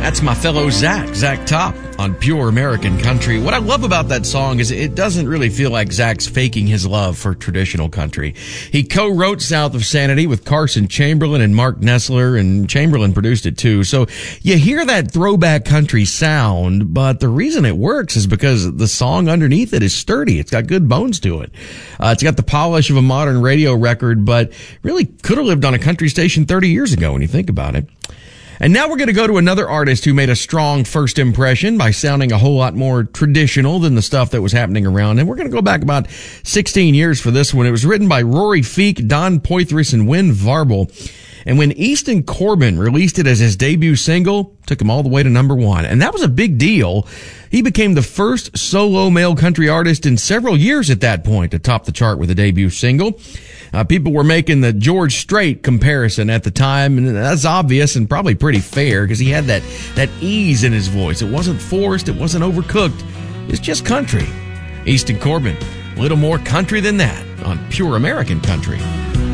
That's my fellow Zach Top on Pure American Country. What I love about that song is it doesn't really feel like Zach's faking his love for traditional country. He co-wrote South of Sanity with Carson Chamberlain and Mark Nessler, and Chamberlain produced it too. So you hear that throwback country sound, but the reason it works is because the song underneath it is sturdy. It's got good bones to it. It's got the polish of a modern radio record, but really could have lived on a country station 30 years ago when you think about it. And now we're going to go to another artist who made a strong first impression by sounding a whole lot more traditional than the stuff that was happening around. And we're going to go back about 16 years for this one. It was written by Rory Feek, Don Poitras, and Win Varble. And when Easton Corbin released it as his debut single, took him all the way to number one. And that was a big deal. He became the first solo male country artist in several years at that point to top the chart with a debut single. People were making the George Strait comparison at the time, and that's obvious and probably pretty fair because he had that ease in his voice. It wasn't forced. It wasn't overcooked. It's just country. Easton Corbin, a little more country than that on Pure American Country.